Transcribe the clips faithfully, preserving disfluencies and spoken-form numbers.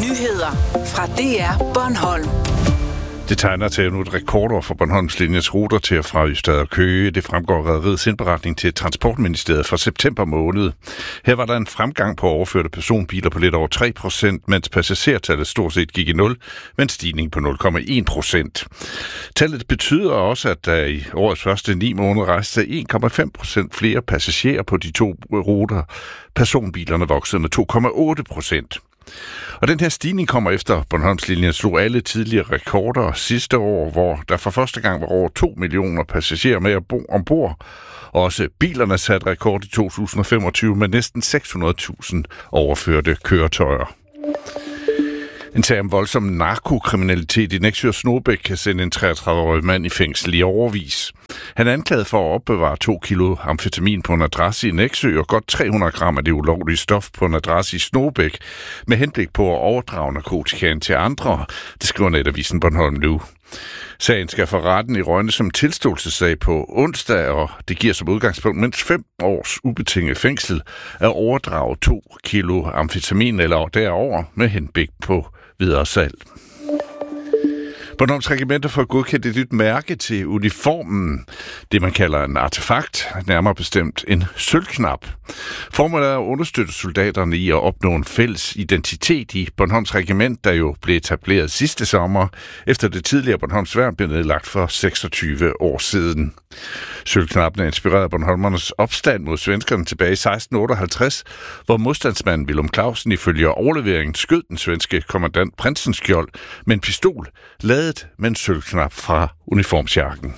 Nyheder fra D R Bornholm. Det tegner til nu et rekordår for Bornholms linjes ruter til og fra Ystad og Køge. Det fremgår af rederiets indberetning til Transportministeriet fra september måned. Her var der en fremgang på overførte personbiler på lidt over tre procent, mens passagertallet stort set gik i nul, med en stigning på nul komma en procent. Tallet betyder også, at der i årets første ni måneder rejste en komma fem procent flere passagerer på de to ruter. Personbilerne voksede med to komma otte procent. Og den her stigning kommer efter Bornholmslinjen slog alle tidligere rekorder sidste år, hvor der for første gang var over to millioner passagerer med ombord. Også bilerne satte rekord i to tusind og femogtyve med næsten seks hundrede tusind overførte køretøjer. En sag om voldsom narkokriminalitet i Nexø og Snogebæk kan sende en treogtredive-årig mand i fængsel i årevis. Han er anklaget for at opbevare to kilo amfetamin på en adresse i Nexø og godt tre hundrede gram af det ulovlige stof på en adresse i Snogebæk med henblik på at overdrage narkotikaen til andre, det skriver netavisen Bornholm nu. Sagen skal for retten i Rønne som tilståelsessag på onsdag, og det giver som udgangspunkt mindst fem års ubetinget fængsel at overdrage to kilo amfetamin eller derover med henblik på videre salg. Bornholms Regimenter får godkendt et nyt mærke til uniformen, det man kalder en artefakt, nærmere bestemt en sølvknap. Formålet er at understøtte soldaterne i at opnå en fælles identitet i Bornholms Regiment, der jo blev etableret sidste sommer, efter det tidligere Bornholms Værn blev nedlagt for seksogtyve år siden. Sølvknappen er inspireret af bornholmernes opstand mod svenskerne tilbage i seksten otteoghalvtreds, hvor modstandsmanden Willum Clausen ifølge overleveringen skød den svenske kommandant Prinsenskjold med en pistol, ladet med en sølvknap fra uniformsjakken.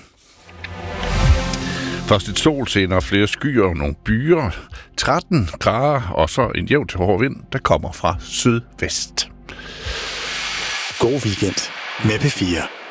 Først et sol, senere flere skyer og nogle byer, tretten grader og så en jævn til hård vind, der kommer fra sydvest. God weekend med P fire.